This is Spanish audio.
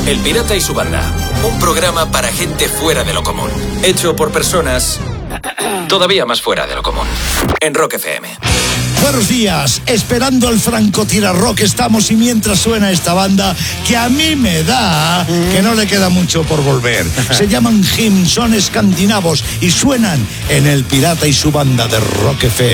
El Pirata y su banda. Un programa para gente fuera de lo común. Hecho por personas todavía más fuera de lo común. En Rock FM. Buenos días, esperando el francotirarrock estamos y mientras suena esta banda que a mí me da que no le queda mucho por volver. Se llaman Him, son escandinavos y suenan en El Pirata y su banda de Rock FM.